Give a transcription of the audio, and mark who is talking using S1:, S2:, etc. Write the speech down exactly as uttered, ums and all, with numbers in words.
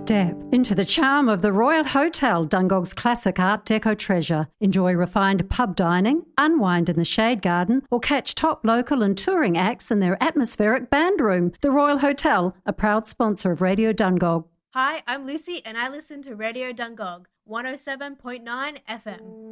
S1: Step into the charm of the Royal Hotel, Dungog's classic Art Deco treasure. Enjoy refined pub dining, unwind in the Shade Garden, or catch top local and touring acts in their atmospheric band room. The Royal Hotel, a proud sponsor of Radio Dungog.
S2: Hi, I'm Lucy and I listen to Radio Dungog, one oh seven point nine F M.